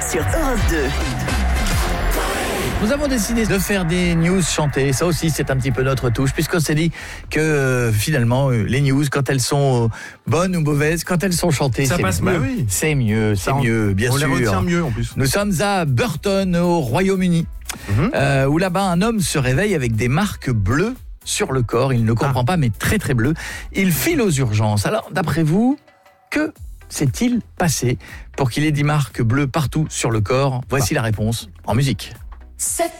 sur Europe 2. Nous avons décidé de faire des news chantées. Ça aussi, c'est un petit peu notre touche, puisqu'on s'est dit que finalement, les news, quand elles sont bonnes ou mauvaises, quand elles sont chantées, ça passe mieux. Bah oui. C'est mieux, bien sûr. On les retient mieux en plus. Nous sommes à Burton, au Royaume-Uni, où là-bas, un homme se réveille avec des marques bleues sur le corps. Il ne comprend pas, mais très très bleu. Il file aux urgences. Alors, d'après vous, que s'est-il passé pour qu'il ait des marques bleues partout sur le corps? Voici la réponse en musique.